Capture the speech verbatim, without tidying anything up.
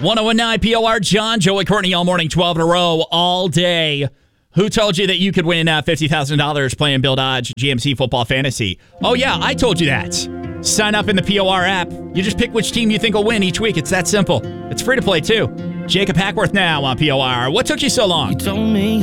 one oh one nine P O R, John, Joey, Courtney, all morning, twelve in a row, all day. Who told you that you could win uh, fifty thousand dollars playing Bill Dodge G M C Football Fantasy? Oh, yeah, I told you that. Sign up in the P O R app. You just pick which team you think will win each week. It's that simple. It's free to play, too. Jacob Hackworth now on P O R. What took you so long? You told me